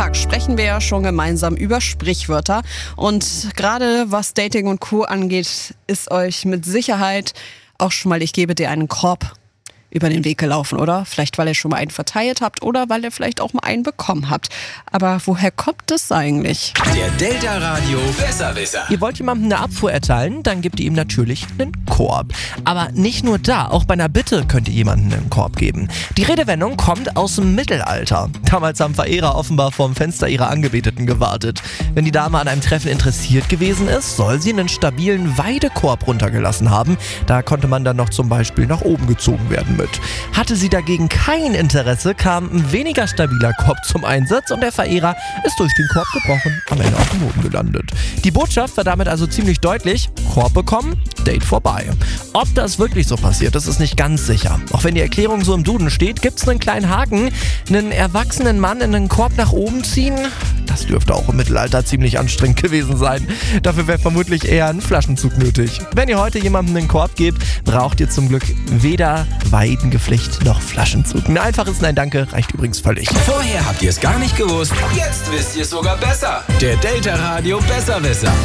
Tag sprechen wir ja schon gemeinsam über Sprichwörter. Und gerade was Dating und Co. angeht, ist euch mit Sicherheit auch schon mal, ich gebe dir einen Korb, über den Weg gelaufen, oder? Vielleicht, weil ihr schon mal einen verteilt habt oder weil ihr vielleicht auch mal einen bekommen habt. Aber woher kommt das eigentlich? Der Delta Radio Besserwisser. Ihr wollt jemandem eine Abfuhr erteilen, dann gebt ihr ihm natürlich einen Korb. Aber nicht nur da, auch bei einer Bitte könnt ihr jemandem einen Korb geben. Die Redewendung kommt aus dem Mittelalter. Damals haben Verehrer offenbar vorm Fenster ihrer Angebeteten gewartet. Wenn die Dame an einem Treffen interessiert gewesen ist, soll sie einen stabilen Weidekorb runtergelassen haben. Da konnte man dann noch zum Beispiel nach oben gezogen werden mit. Hatte sie dagegen kein Interesse, kam ein weniger stabiler Korb zum Einsatz und der Verehrer ist durch den Korb gebrochen, am Ende auf dem Boden gelandet. Die Botschaft war damit also ziemlich deutlich: Korb bekommen, Date vorbei. Ob das wirklich so passiert, das ist nicht ganz sicher. Auch wenn die Erklärung so im Duden steht, gibt es einen kleinen Haken. Einen erwachsenen Mann in einen Korb nach oben ziehen, das dürfte auch im Mittelalter ziemlich anstrengend gewesen sein. Dafür wäre vermutlich eher ein Flaschenzug nötig. Wenn ihr heute jemandem einen Korb gebt, braucht ihr zum Glück weder Weidengeflecht noch Flaschenzug. Ein einfaches Nein Danke reicht übrigens völlig. Vorher habt ihr es gar nicht gewusst, jetzt wisst ihr es sogar besser. Der Delta Radio Besserwisser.